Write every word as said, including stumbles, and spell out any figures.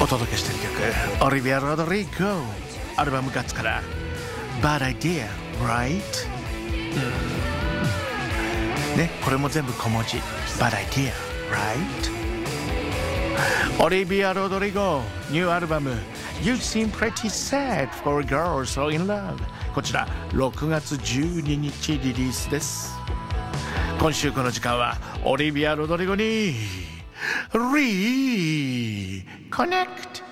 お届けしている曲、オリビア・ロドリゴ、アルバムガッツから Bad Idea, Right? ね、これも全部小文字 Bad Idea, Right? オリビア・ロドリゴニューアルバム You Seem Pretty Sad for a Girl So In Love、 こちらろくがつじゅうににちリリースです。今週この時間はオリビア・ロドリゴにリコネクト